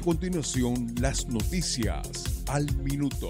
continuación, las noticias al minuto.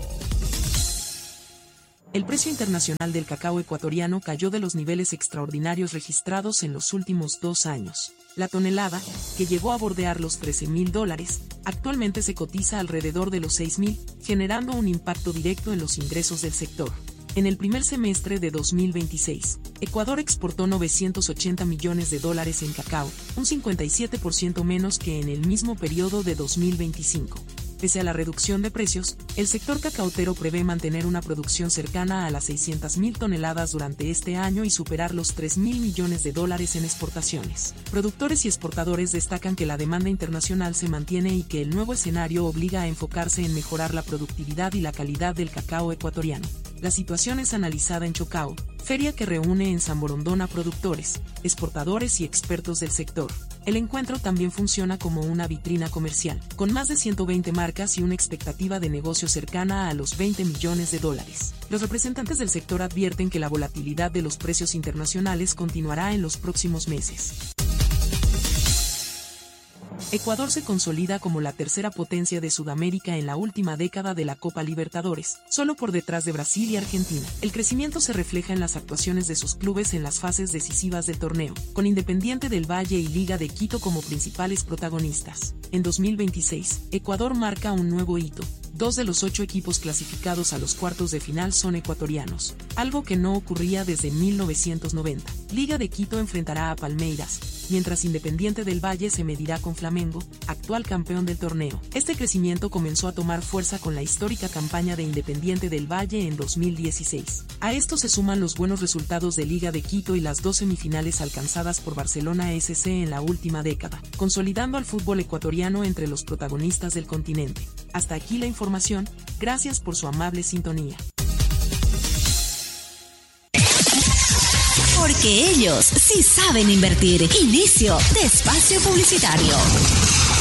El precio internacional del cacao ecuatoriano cayó de los niveles extraordinarios registrados en los últimos 2 años. La tonelada, que llegó a bordear los $13.000, actualmente se cotiza alrededor de los $6.000, generando un impacto directo en los ingresos del sector. En el primer semestre de 2026, Ecuador exportó $980 millones en cacao, un 57% menos que en el mismo periodo de 2025. Pese a la reducción de precios, el sector cacautero prevé mantener una producción cercana a las 600.000 toneladas durante este año y superar los $3.000 millones en exportaciones. Productores y exportadores destacan que la demanda internacional se mantiene y que el nuevo escenario obliga a enfocarse en mejorar la productividad y la calidad del cacao ecuatoriano. La situación es analizada en Chocao, feria que reúne en San Borondón a productores, exportadores y expertos del sector. El encuentro también funciona como una vitrina comercial, con más de 120 marcas y una expectativa de negocio cercana a los $20 millones. Los representantes del sector advierten que la volatilidad de los precios internacionales continuará en los próximos meses. Ecuador se consolida como la tercera potencia de Sudamérica en la última década de la Copa Libertadores, solo por detrás de Brasil y Argentina. El crecimiento se refleja en las actuaciones de sus clubes en las fases decisivas del torneo, con Independiente del Valle y Liga de Quito como principales protagonistas. En 2026, Ecuador marca un nuevo hito. 2 de los 8 equipos clasificados a los cuartos de final son ecuatorianos, algo que no ocurría desde 1990. Liga de Quito enfrentará a Palmeiras, mientras Independiente del Valle se medirá con Flamengo, actual campeón del torneo. Este crecimiento comenzó a tomar fuerza con la histórica campaña de Independiente del Valle en 2016. A esto se suman los buenos resultados de Liga de Quito y las 2 semifinales alcanzadas por Barcelona SC en la última década, consolidando al fútbol ecuatoriano entre los protagonistas del continente. Hasta aquí la información, gracias por su amable sintonía. Porque ellos sí saben invertir. Inicio de espacio publicitario.